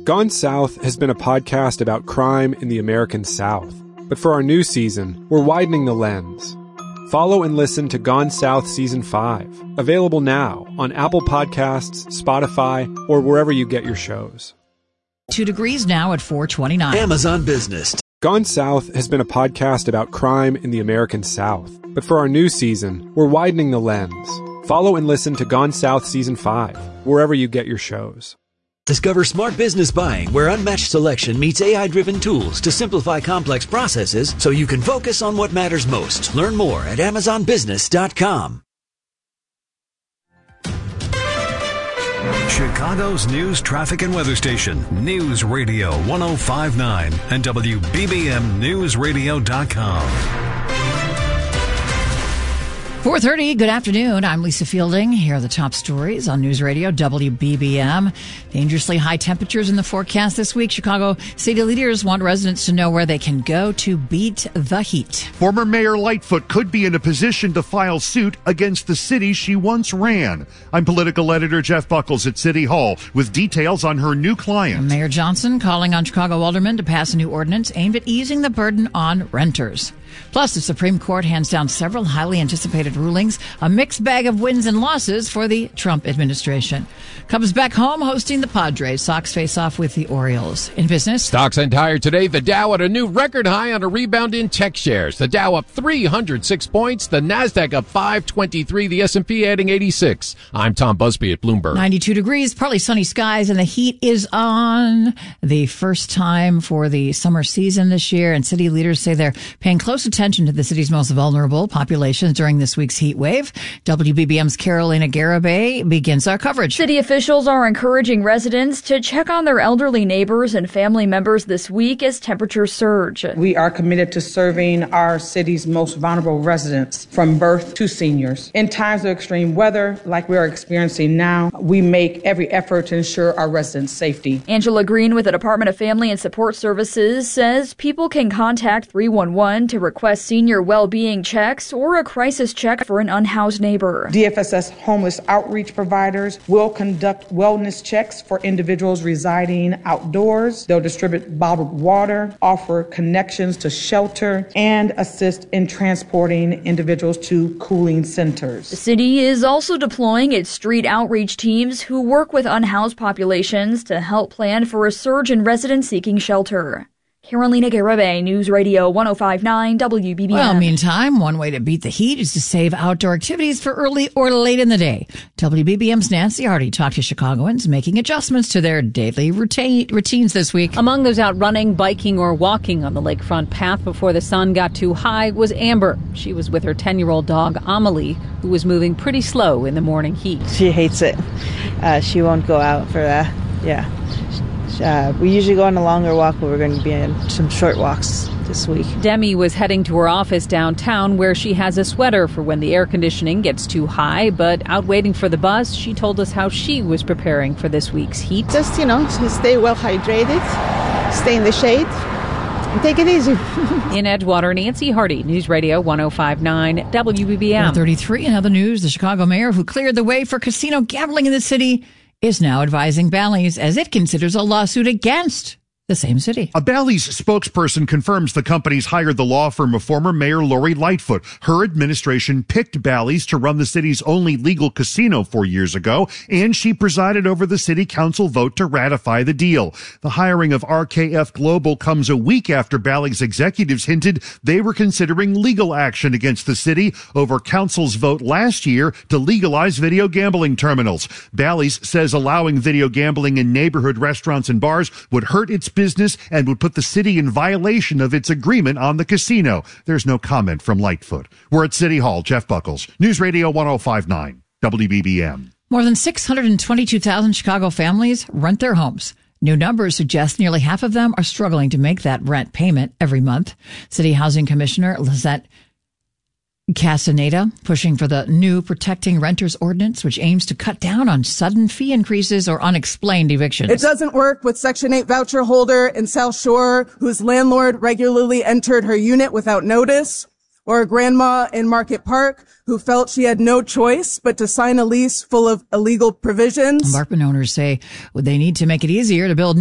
Gone South has been a podcast about crime in the American South. But for our new season, we're widening the lens. Follow and listen to Gone South Season 5, available now on Apple Podcasts, Spotify, or wherever you get your shows. 2 degrees now at 429. Amazon Business. Gone South has been a podcast about crime in the American South. But for our new season, we're widening the lens. Follow and listen to Gone South Season 5, wherever you get your shows. Discover smart business buying where unmatched selection meets AI-driven tools to simplify complex processes so you can focus on what matters most. Learn more at AmazonBusiness.com. Chicago's news, traffic, and weather station, News Radio 105.9 and WBBMNewsRadio.com. 4:30, good afternoon. I'm Lisa Fielding. Here are the top stories on News Radio WBBM. Dangerously high temperatures in the forecast this week. Chicago city leaders want residents to know where they can go to beat the heat. Former Mayor Lightfoot could be in a position to file suit against the city she once ran. I'm political editor Jeff Buckles at City Hall with details on her new client. Mayor Johnson calling on Chicago aldermen to pass a new ordinance aimed at easing the burden on renters. Plus, the Supreme Court hands down several highly anticipated rulings, a mixed bag of wins and losses for the Trump administration. Cubs back home hosting the Padres. Sox face off with the Orioles. In business, stocks end higher today. The Dow at a new record high on a rebound in tech shares. The Dow up 306 points. The Nasdaq up 523. The S&P adding 86. I'm Tom Busby at Bloomberg. 92 degrees, partly sunny skies, and the heat is on. The first time for the summer season this year, and city leaders say they're paying close attention to the city's most vulnerable populations during this week's heat wave. WBBM's Carolina Garibay begins our coverage. City officials are encouraging residents to check on their elderly neighbors and family members this week as temperatures surge. We are committed to serving our city's most vulnerable residents from birth to seniors. In times of extreme weather like we are experiencing now, we make every effort to ensure our residents' safety. Angela Green with the Department of Family and Support Services says people can contact 311 to request senior well-being checks or a crisis check for an unhoused neighbor. DFSS homeless outreach providers will conduct wellness checks for individuals residing outdoors. They'll distribute bottled water, offer connections to shelter, and assist in transporting individuals to cooling centers. The city is also deploying its street outreach teams who work with unhoused populations to help plan for a surge in residents seeking shelter. Carolina Garibay, News Radio 105.9 WBBM. Well, meantime, one way to beat the heat is to save outdoor activities for early or late in the day. WBBM's Nancy Hardy talked to Chicagoans making adjustments to their daily routines this week. Among those out running, biking, or walking on the lakefront path before the sun got too high was Amber. She was with her 10-year-old dog, Amelie, who was moving pretty slow in the morning heat. She hates it. She won't go out for that. Yeah. We usually go on a longer walk, but we're going to be in some short walks this week. Demi was heading to her office downtown where she has a sweater for when the air conditioning gets too high, but out waiting for the bus, she told us how she was preparing for this week's heat. Just, stay well hydrated, stay in the shade, and take it easy. In Edgewater, Nancy Hardy, News Radio 105.9 WBBM. 33 in other news, the Chicago mayor who cleared the way for casino gambling in the city is now advising Bally's as it considers a lawsuit against the same city. A Bally's spokesperson confirms the company's hired the law firm of former Mayor Lori Lightfoot. Her administration picked Bally's to run the city's only legal casino 4 years ago, and she presided over the city council vote to ratify the deal. The hiring of RKF Global comes a week after Bally's executives hinted they were considering legal action against the city over council's vote last year to legalize video gambling terminals. Bally's says allowing video gambling in neighborhood restaurants and bars would hurt its business and would put the city in violation of its agreement on the casino. There's no comment from Lightfoot. We're at City Hall. Jeff Buckles, News Radio 105.9 WBBM. More than 622,000 Chicago families rent their homes. New numbers suggest nearly half of them are struggling to make that rent payment every month. City Housing Commissioner Lizette Castaneda pushing for the new Protecting Renters Ordinance, which aims to cut down on sudden fee increases or unexplained evictions. It doesn't work with Section 8 voucher holder in South Shore whose landlord regularly entered her unit without notice, or a grandma in Market Park who felt she had no choice but to sign a lease full of illegal provisions. Apartment owners say they need to make it easier to build new